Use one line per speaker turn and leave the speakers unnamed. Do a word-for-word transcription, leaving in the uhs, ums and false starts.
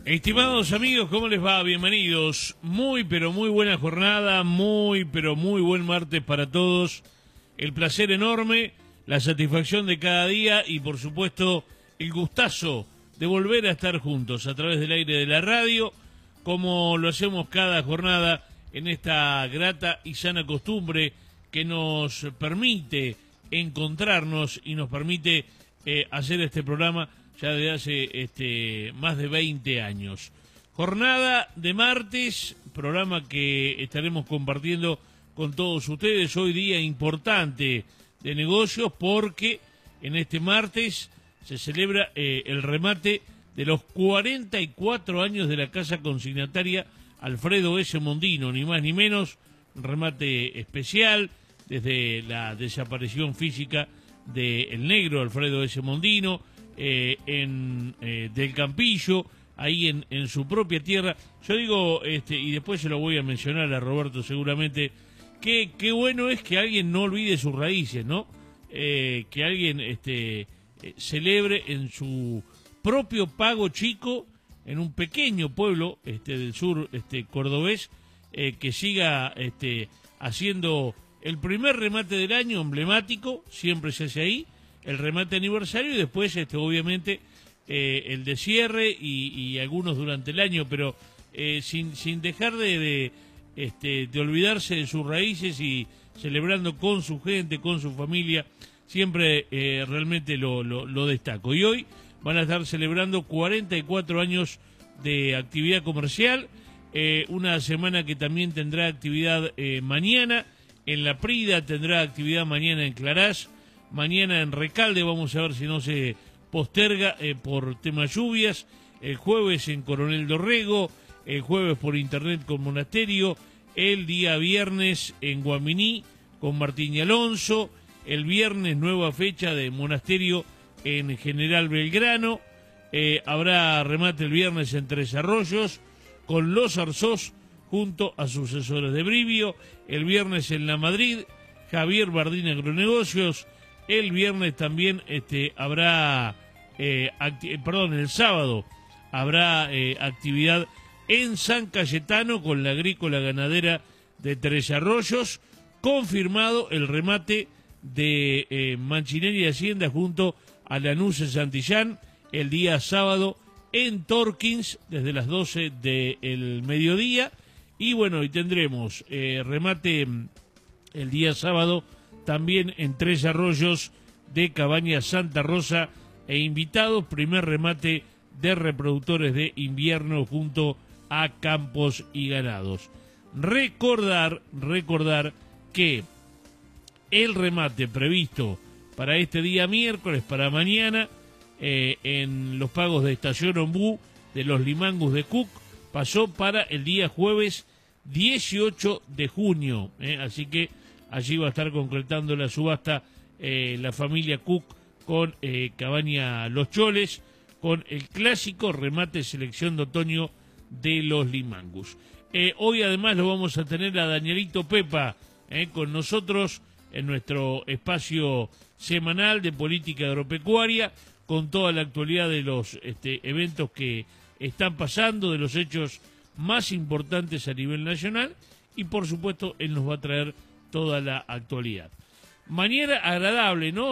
Estimados amigos, ¿cómo les va? Bienvenidos. Muy, pero muy buena jornada, muy, pero muy buen martes para todos. El placer enorme, la satisfacción de cada día y, por supuesto, el gustazo de volver a estar juntos a través del aire de la radio, como lo hacemos cada jornada en esta grata y sana costumbre que nos permite encontrarnos y nos permite eh, hacer este programa ya desde hace este, más de veinte años. Jornada de martes, programa que estaremos compartiendo con todos ustedes. Hoy día importante de negocios porque en este martes se celebra eh, el remate de los cuarenta y cuatro años de la Casa Consignataria Alfredo S. Mondino, ni más ni menos, un remate especial desde la desaparición física del negro Alfredo S. Mondino, Eh, en eh, del Campillo, ahí en, en su propia tierra. Yo digo, este, y después se lo voy a mencionar a Roberto seguramente, que qué bueno es que alguien no olvide sus raíces, ¿no? Eh, que alguien este, eh, celebre en su propio pago chico, en un pequeño pueblo este, del sur este, cordobés, eh, que siga este, haciendo el primer remate del año emblemático, siempre se hace ahí, el remate aniversario y después este obviamente eh, el de cierre y, y algunos durante el año, pero eh, sin, sin dejar de, de, este, de olvidarse de sus raíces y celebrando con su gente, con su familia, siempre eh, realmente lo, lo, lo destaco. Y hoy van a estar celebrando cuarenta y cuatro años de actividad comercial, eh, una semana que también tendrá actividad eh, mañana, en La Prida tendrá actividad mañana en Clarás, mañana en Recalde, vamos a ver si no se posterga eh, por temas lluvias, el jueves en Coronel Dorrego, el jueves por internet con Monasterio, el día viernes en Guaminí con Martín y Alonso, el viernes nueva fecha de Monasterio en General Belgrano, eh, habrá remate el viernes en Tres Arroyos con Los Arzós junto a sucesores de Brivio, el viernes en La Madrid, Javier Bardín Agronegocios. El viernes también este, habrá, eh, perdón, el sábado habrá eh, actividad en San Cayetano con la agrícola ganadera de Tres Arroyos, confirmado el remate de eh, Manchinería y Hacienda junto a Lanús Santillán el día sábado en Torkins desde las doce del mediodía y bueno, y tendremos eh, remate el día sábado también en Tres Arroyos de Cabaña Santa Rosa e invitados, primer remate de reproductores de invierno junto a Campos y Ganados. Recordar, recordar que el remate previsto para este día miércoles, para mañana, eh, en los pagos de Estación Ombú de los Limangus de Cook, pasó para el día jueves dieciocho de junio, eh, así que allí va a estar concretando la subasta eh, la familia Cook con eh, Cabaña Los Choles, con el clásico remate selección de otoño de los Limangus. Eh, hoy además lo vamos a tener a Danielito Pepa eh, con nosotros en nuestro espacio semanal de política agropecuaria, con toda la actualidad de los este, eventos que están pasando, de los hechos más importantes a nivel nacional, y por supuesto él nos va a traer toda la actualidad. Mañana agradable, ¿no?